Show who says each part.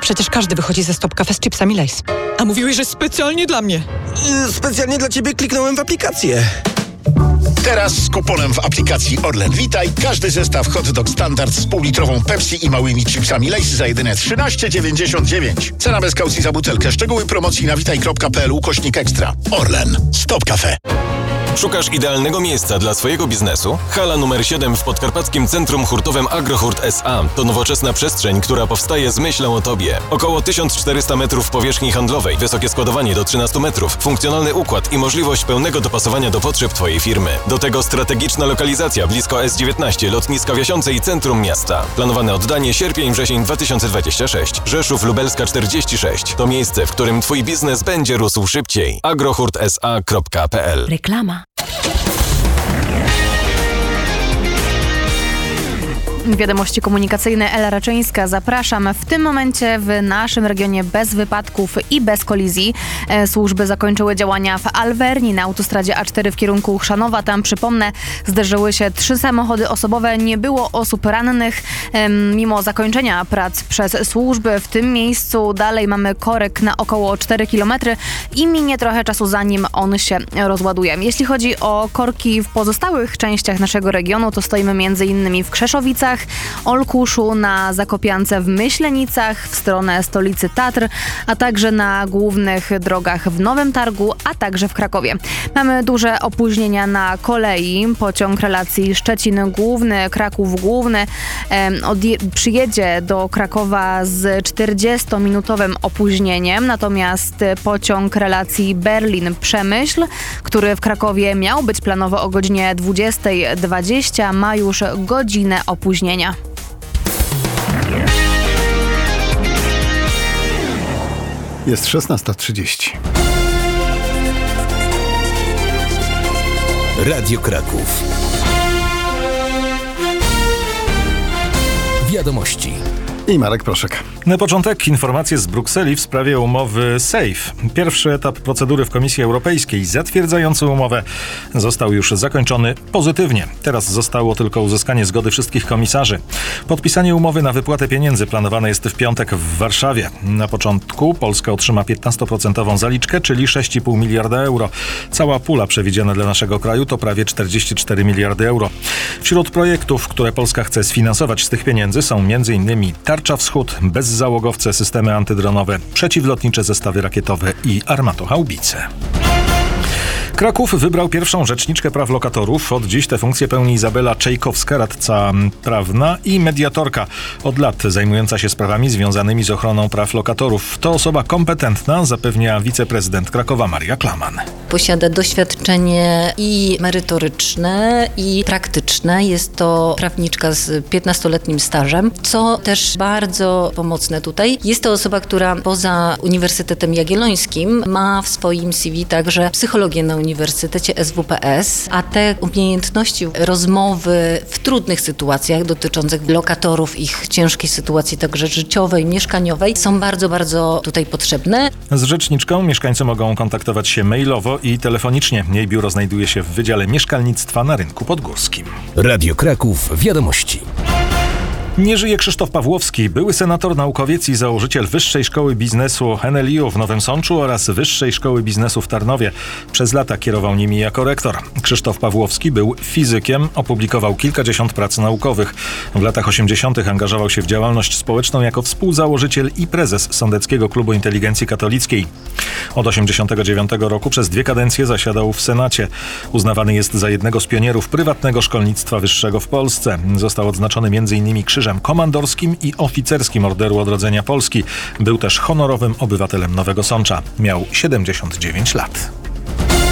Speaker 1: Przecież każdy wychodzi ze Stop Cafe z chipsami Lay's. A mówiłeś, że specjalnie dla mnie.
Speaker 2: Specjalnie dla ciebie kliknąłem w aplikację.
Speaker 3: Teraz z kuponem w aplikacji Orlen Witaj każdy zestaw hot dog standard z półlitrową Pepsi i małymi chipsami Lay's za jedyne 13,99. Cena bez kaucji za butelkę. Szczegóły promocji na witaj.pl/ekstra. Orlen. Stop Cafe.
Speaker 4: Szukasz idealnego miejsca dla swojego biznesu? Hala numer 7 w Podkarpackim Centrum Hurtowym Agrohurt S.A. to nowoczesna przestrzeń, która powstaje z myślą o Tobie. Około 1400 metrów powierzchni handlowej, wysokie składowanie do 13 metrów, funkcjonalny układ i możliwość pełnego dopasowania do potrzeb Twojej firmy. Do tego strategiczna lokalizacja blisko S19, lotniska Wiasiące i centrum miasta. Planowane oddanie sierpień-wrzesień 2026. Rzeszów Lubelska 46. To miejsce, w którym Twój biznes będzie rósł szybciej. agrohurtsa.pl.
Speaker 5: Reklama. Wiadomości komunikacyjne, Ela Raczyńska. Zapraszam. W tym momencie w naszym regionie bez wypadków i bez kolizji. Służby zakończyły działania w Alwerni na autostradzie A4 w kierunku Chrzanowa. Tam, przypomnę, zderzyły się 3 samochody osobowe. Nie było osób rannych. Mimo zakończenia prac przez służby w tym miejscu dalej mamy korek na około 4 km i minie trochę czasu, zanim on się rozładuje. Jeśli chodzi o korki w pozostałych częściach naszego regionu, to stoimy m.in. w Krzeszowicach, Olkuszu, na Zakopiance, w Myślenicach, w stronę stolicy Tatr, a także na głównych drogach w Nowym Targu, a także w Krakowie. Mamy duże opóźnienia na kolei. Pociąg relacji Szczecin Główny, Kraków Główny przyjedzie do Krakowa z 40-minutowym opóźnieniem, natomiast pociąg relacji Berlin-Przemyśl, który w Krakowie miał być planowo o godzinie 20:20, ma już godzinę opóźnienia.
Speaker 6: Jest 16:30.
Speaker 7: Radio Kraków. Wiadomości.
Speaker 6: I Marek Proszek.
Speaker 8: Na początek informacje z Brukseli w sprawie umowy SAFE. Pierwszy etap procedury w Komisji Europejskiej zatwierdzający umowę został już zakończony pozytywnie. Teraz zostało tylko uzyskanie zgody wszystkich komisarzy. Podpisanie umowy na wypłatę pieniędzy planowane jest w piątek w Warszawie. Na początku Polska otrzyma 15% zaliczkę, czyli 6,5 miliarda euro. Cała pula przewidziana dla naszego kraju to prawie 44 miliardy euro. Wśród projektów, które Polska chce sfinansować z tych pieniędzy, są m.in. Tarcza Wschód, bezzałogowce, systemy antydronowe, przeciwlotnicze zestawy rakietowe i armatohaubice. Kraków wybrał pierwszą rzeczniczkę praw lokatorów. Od dziś tę funkcję pełni Izabela Czejkowska, radca prawna i mediatorka. Od lat zajmująca się sprawami związanymi z ochroną praw lokatorów. To osoba kompetentna, zapewnia wiceprezydent Krakowa Maria Klaman.
Speaker 9: Posiada doświadczenie i merytoryczne, i praktyczne. Jest to prawniczka z 15-letnim stażem, co też bardzo pomocne tutaj. Jest to osoba, która poza Uniwersytetem Jagiellońskim ma w swoim CV także psychologię na Uniwersytecie SWPS, a te umiejętności rozmowy w trudnych sytuacjach dotyczących lokatorów, ich ciężkiej sytuacji także życiowej, mieszkaniowej są bardzo, bardzo tutaj potrzebne.
Speaker 8: Z rzeczniczką mieszkańcy mogą kontaktować się mailowo i telefonicznie. Jej biuro znajduje się w Wydziale Mieszkalnictwa na Rynku Podgórskim.
Speaker 7: Radio Kraków. Wiadomości.
Speaker 8: Nie żyje Krzysztof Pawłowski, były senator, naukowiec i założyciel Wyższej Szkoły Biznesu NLiU w Nowym Sączu oraz Wyższej Szkoły Biznesu w Tarnowie. Przez lata kierował nimi jako rektor. Krzysztof Pawłowski był fizykiem, opublikował kilkadziesiąt prac naukowych. W latach 80. angażował się w działalność społeczną jako współzałożyciel i prezes Sądeckiego Klubu Inteligencji Katolickiej. Od 89 roku przez 2 kadencje zasiadał w Senacie. Uznawany jest za jednego z pionierów prywatnego szkolnictwa wyższego w Polsce. Został odznaczony m.in. Krzyżem Komandorskim i Oficerskim Orderu Odrodzenia Polski. Był też honorowym obywatelem Nowego Sącza. Miał 79 lat.